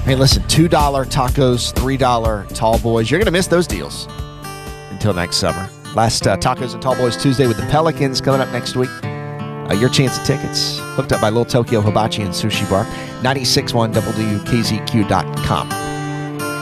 Hey, listen, $2 tacos, $3 tall boys. You're going to miss those deals until next summer. Last Tacos and Tall Boys Tuesday with the Pelicans coming up next week. Your chance at tickets. Hooked up by Little Tokyo Hibachi and Sushi Bar. 96.1 WKZQ.com.